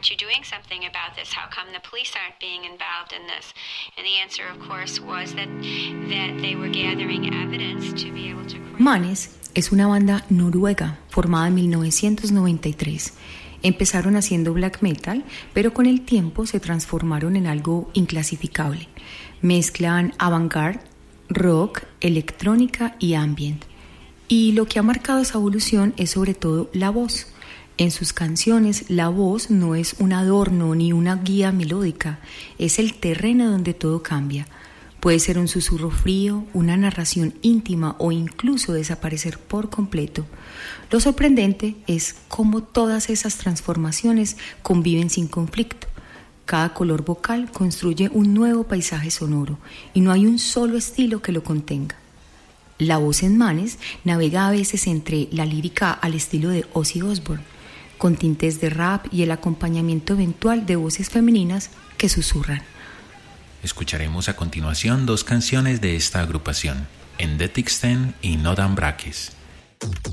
aren't you doing something about this? How come the police aren't being involved in this? And the answer, of course, was that they were gathering evidence to be able to... Manes es una banda noruega formada en 1993. Empezaron haciendo black metal, pero con el tiempo se transformaron en algo inclasificable. Mezclan avant-garde, rock, electrónica y ambient. Y lo que ha marcado esa evolución es sobre todo la voz. En sus canciones, la voz no es un adorno ni una guía melódica, es el terreno donde todo cambia. Puede ser un susurro frío, una narración íntima o incluso desaparecer por completo. Lo sorprendente es cómo todas esas transformaciones conviven sin conflicto. Cada color vocal construye un nuevo paisaje sonoro y no hay un solo estilo que lo contenga. La voz en Manes navega a veces entre la lírica al estilo de Ozzy Osbourne, con tintes de rap y el acompañamiento eventual de voces femeninas que susurran. Escucharemos a continuación dos canciones de esta agrupación, Endetics Ten y Nodan Brakes.